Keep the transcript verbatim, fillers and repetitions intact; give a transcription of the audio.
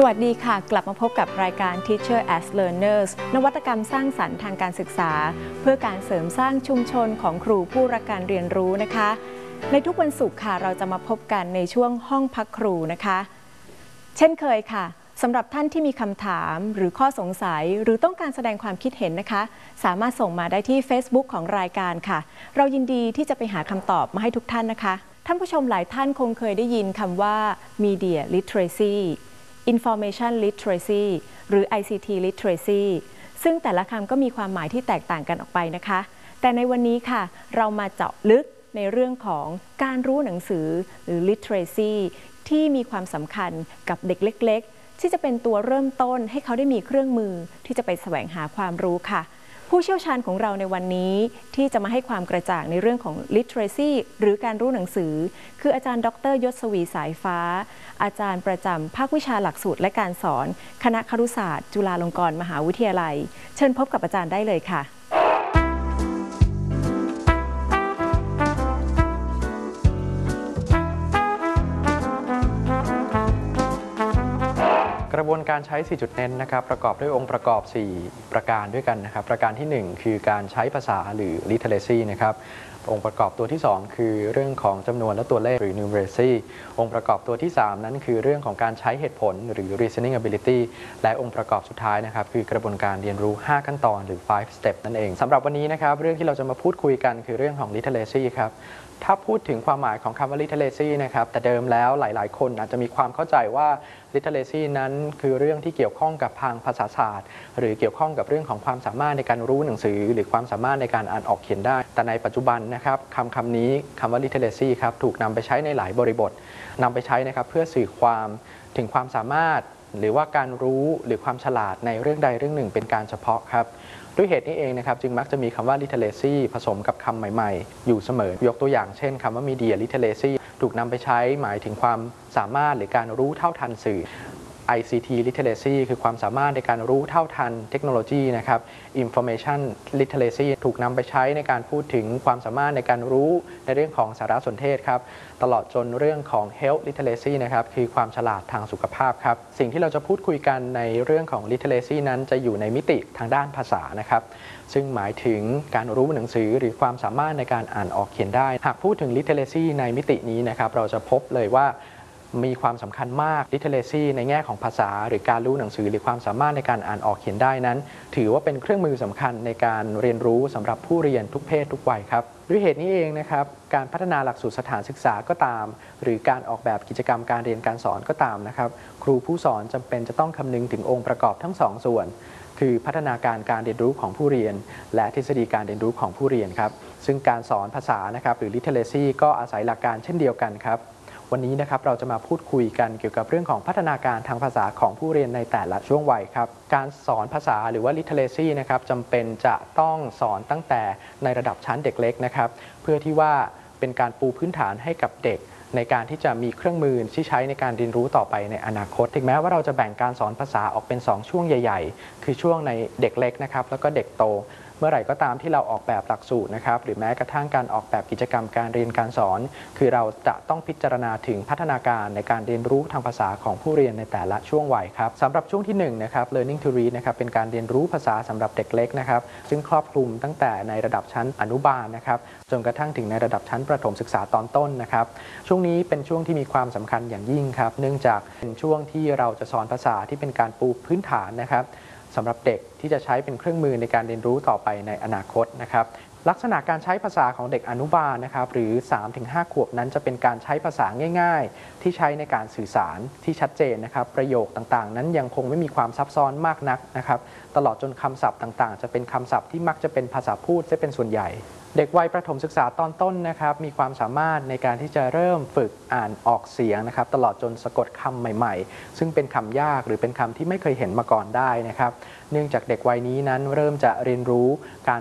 วัสดีค่ะกลับมาพบกับรายการ Teacher as Learners นวัตกรรมสร้างสรรค์ทางการศึกษาเพื่อการเสริมสร้างชุมชนของครูผู้รักการเรียนรู้นะคะในทุกวันศุกร์ค่ะเราจะมาพบกันในช่วงห้องพักครูนะคะเช่นเคยค่ะสำหรับท่านที่มีคำถามหรือข้อสงสัยหรือต้องการแสดงความคิดเห็นนะคะสามารถส่งมาได้ที่ Facebook ของรายการค่ะเรายินดีที่จะไปหาคำตอบมาให้ทุกท่านนะคะท่านผู้ชมหลายท่านคงเคยได้ยินคำว่า Media Literacy Information Literacy หรือ ไอ ซี ที Literacy ซึ่งแต่ละคำก็มีความหมายที่แตกต่างกันออกไปนะคะแต่ในวันนี้ค่ะเรามาเจาะลึกในเรื่องของการรู้หนังสือหรือ Literacy ที่มีความสำคัญกับเด็กเล็กๆที่จะเป็นตัวเริ่มต้นให้เขาได้มีเครื่องมือที่จะไปแสวงหาความรู้ค่ะผู้เชี่ยวชาญของเราในวันนี้ที่จะมาให้ความกระจ่างในเรื่องของ literacy หรือการรู้หนังสือคืออาจารย์ดร.ยศวีสายฟ้าอาจารย์ประจำภาควิชาหลักสูตรและการสอนคณะครุศาสตร์จุฬาลงกรณ์มหาวิทยาลัยเชิญพบกับอาจารย์ได้เลยค่ะกระบวนการใช้ สี่ จุดเน้นนะครับประกอบด้วยองค์ประกอบ สี่ ประการด้วยกันนะครับประการที่ หนึ่ง คือการใช้ภาษาหรือ literacy นะครับองค์ประกอบตัวที่ สอง คือเรื่องของจำนวนและตัวเลขหรือ numeracy องค์ประกอบตัวที่ สาม นั้นคือเรื่องของการใช้เหตุผลหรือ reasoning ability และองค์ประกอบสุดท้ายนะครับคือกระบวนการเรียนรู้ ห้า ขั้นตอนหรือ five step นั่นเองสำหรับวันนี้นะครับเรื่องที่เราจะมาพูดคุยกันคือเรื่องของ literacy ครับถ้าพูดถึงความหมายของคำว่า literacy นะครับแต่เดิมแล้วหลายๆคนอาจจะมีความเข้าใจว่า literacy นั้นคือเรื่องที่เกี่ยวข้องกับทางภาษาศาสตร์หรือเกี่ยวข้องกับเรื่องของความสามารถในการรู้หนังสือหรือความสามารถในการอ่านออกเขียนได้แต่ในปัจจุบันนะครับคำคำนี้คำว่า literacy ครับถูกนำไปใช้ในหลายบริบทนำไปใช้นะครับเพื่อสื่อความถึงความสามารถหรือว่าการรู้หรือความฉลาดในเรื่องใดเรื่องหนึ่งเป็นการเฉพาะครับด้วยเหตุนี้เองนะครับจึงมักจะมีคำว่า literacy ผสมกับคำใหม่ๆอยู่เสมอยกตัวอย่างเช่นคำว่า media literacy ถูกนำไปใช้หมายถึงความสามารถหรือการรู้เท่าทันสื่อ ไอ ซี ที literacy คือความสามารถในการรู้เท่าทันเทคโนโลยีนะครับ information literacy ถูกนำไปใช้ในการพูดถึงความสามารถในการรู้ในเรื่องของสารสนเทศครับตลอดจนเรื่องของ health literacy นะครับคือความฉลาดทางสุขภาพครับสิ่งที่เราจะพูดคุยกันในเรื่องของ literacy นั้นจะอยู่ในมิติทางด้านภาษานะครับซึ่งหมายถึงการรู้หนังสือหรือความสามารถในการอ่านออกเขียนได้หากพูดถึง literacy ในมิตินี้นะครับเราจะพบเลยว่ามีความสำคัญมาก literacy ในแง่ของภาษาหรือการรู้หนังสือหรือความสามารถในการอ่านออกเขียนได้นั้นถือว่าเป็นเครื่องมือสำคัญในการเรียนรู้สำหรับผู้เรียนทุกเพศทุกวัยครับด้วยเหตุนี้เองนะครับการพัฒนาหลักสูตรสถานศึกษาก็ตามหรือการออกแบบกิจกรรมการเรียนการสอนก็ตามนะครับครูผู้สอนจำเป็นจะต้องคำนึงถึงองค์ประกอบทั้งสองส่วนคือพัฒนาการการเรียนรู้ของผู้เรียนและทฤษฎีการเรียนรู้ของผู้เรียนครับซึ่งการสอนภาษานะครับหรือ literacy ก็อาศัยหลักการเช่นเดียวกันครับวันนี้นะครับเราจะมาพูดคุยกันเกี่ยวกับเรื่องของพัฒนาการทางภาษาของผู้เรียนในแต่ละช่วงวัยครับการสอนภาษาหรือว่า literacy นะครับจำเป็นจะต้องสอนตั้งแต่ในระดับชั้นเด็กเล็กนะครับเพื่อที่ว่าเป็นการปูพื้นฐานให้กับเด็กในการที่จะมีเครื่องมือที่ใช้ในการเรียนรู้ต่อไปในอนาคตถึงแม้ว่าเราจะแบ่งการสอนภาษาออกเป็นสองช่วงใหญ่ๆคือช่วงในเด็กเล็กนะครับแล้วก็เด็กโตเมื่อไหร่ก็ตามที่เราออกแบบหลักสูตรนะครับหรือแม้กระทั่งการออกแบบกิจกรรมการเรียนการสอนคือเราจะต้องพิจารณาถึงพัฒนาการในการเรียนรู้ทางภาษาของผู้เรียนในแต่ละช่วงวัยครับสำหรับช่วงที่หนึ่งนะครับ learning to read นะครับเป็นการเรียนรู้ภาษาสำหรับเด็กเล็กนะครับซึ่งครอบคลุมตั้งแต่ในระดับชั้นอนุบาลนะครับจนกระทั่งถึงในระดับชั้นประถมศึกษาตอนต้นนะครับช่วงนี้เป็นช่วงที่มีความสำคัญอย่างยิ่งครับเนื่องจากเป็นช่วงที่เราจะสอนภาษาที่เป็นการปูพื้นฐานนะครับสำหรับเด็กที่จะใช้เป็นเครื่องมือในการเรียนรู้ต่อไปในอนาคตนะครับลักษณะการใช้ภาษาของเด็กอนุบาลนะครับหรือ สามถึงห้า ขวบนั้นจะเป็นการใช้ภาษาง่ายๆที่ใช้ในการสื่อสารที่ชัดเจนนะครับประโยคต่างๆนั้นยังคงไม่มีความซับซ้อนมากนักนะครับตลอดจนคำศัพท์ต่างๆจะเป็นคำศัพท์ที่มักจะเป็นภาษาพูดจะเป็นส่วนใหญ่เด็กวัยประถมศึกษาตอนต้นนะครับมีความสามารถในการที่จะเริ่มฝึกอ่านออกเสียงนะครับตลอดจนสะกดคำใหม่ๆซึ่งเป็นคำยากหรือเป็นคำที่ไม่เคยเห็นมาก่อนได้นะครับเนื่องจากเด็กวัยนี้นั้นเริ่มจะเรียนรู้การ